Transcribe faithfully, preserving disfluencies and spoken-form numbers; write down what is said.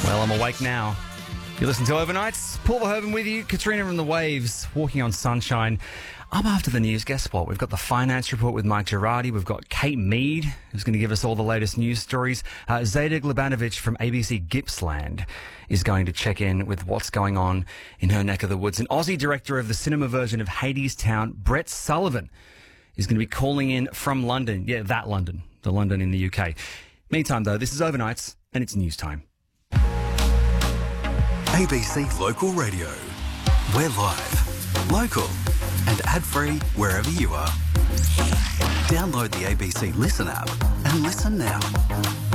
Well, I'm awake now. You listen to Overnights. Paul Verhoeven with you. Katrina and the Waves, walking on sunshine. Up after the news, guess what? We've got the finance report with Mike Girardi. We've got Kate Mead, who's going to give us all the latest news stories. Uh, Zeta Glebanovic from A B C Gippsland is going to check in with what's going on in her neck of the woods. An Aussie director of the cinema version of Hadestown, Brett Sullivan, is going to be calling in from London. Yeah, that London. The London in the U K. Meantime, though, this is Overnights, and it's news time. A B C Local Radio. We're live, local, and ad-free wherever you are. Download the A B C Listen app and listen now.